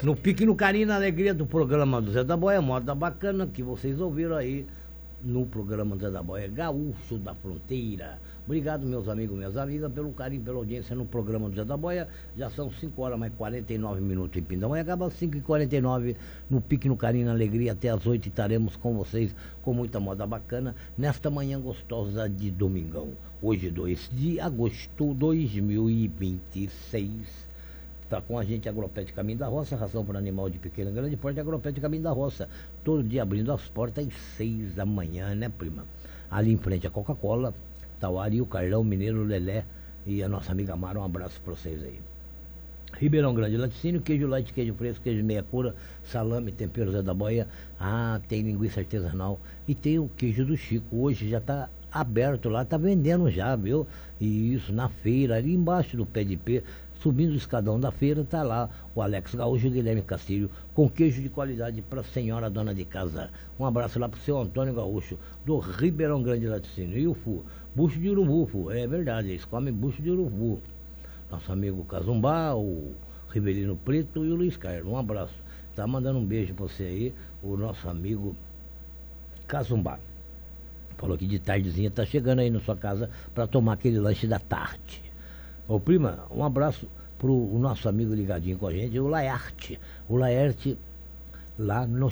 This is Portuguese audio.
No pique, no carinho, na alegria do programa do Zé da Boia, moda bacana que vocês ouviram aí no programa do Zé da Boia, Gaúcho da Fronteira. Obrigado, meus amigos e minhas amigas, pelo carinho, pela audiência no programa do Zé da Boia. Já são 5 horas mais 49 minutos em Pindamonha. Acaba às 5h49 no pique, no carinho, na alegria. Até às 8 estaremos com vocês com muita moda bacana nesta manhã gostosa de domingão. Hoje, 2 de agosto de 2026. Está com a gente Agropet Caminho da Roça, ração para animal de pequeno e grande porte, Agropet Caminho da Roça. Todo dia abrindo as portas às 6 da manhã, né, prima? Ali em frente a Coca-Cola, tá o Ari, o Carlão, o Mineiro, o Lelé e a nossa amiga Mara. Um abraço para vocês aí. Ribeirão Grande, laticínio, queijo light, queijo fresco, queijo meia cura, salame, tempero Zé da Boia. Ah, tem linguiça artesanal e tem o queijo do Chico. Hoje já está aberto lá, tá vendendo já, viu? E isso na feira, ali embaixo do pé de pé, subindo o escadão da feira, tá lá o Alex Gaúcho e o Guilherme Castilho, com queijo de qualidade para a senhora dona de casa. Um abraço lá pro seu Antônio Gaúcho, do Ribeirão Grande Laticínio. E o Fu, bucho de urubu, Fu, é verdade, eles comem bucho de urubu. Nosso amigo Cazumbá, o Ribeirinho Preto e o Luiz Carlos. Um abraço. Tá mandando um beijo pra você aí, o nosso amigo Cazumbá. Falou que de tardezinha tá chegando aí na sua casa para tomar aquele lanche da tarde. Ô prima, um abraço pro nosso amigo ligadinho com a gente, o Laerte. O Laerte lá no